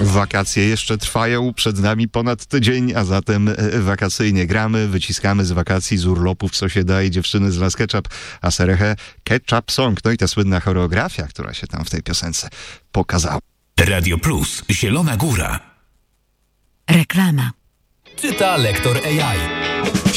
Wakacje jeszcze trwają, przed nami ponad tydzień, a zatem wakacyjnie gramy, wyciskamy z wakacji, z urlopów, co się da i dziewczyny z Las Ketchup, a Serehe Ketchup Song. No i ta słynna choreografia, która się tam w tej piosence pokazała. Radio Plus, Zielona Góra. Reklama. Czyta lektor AI.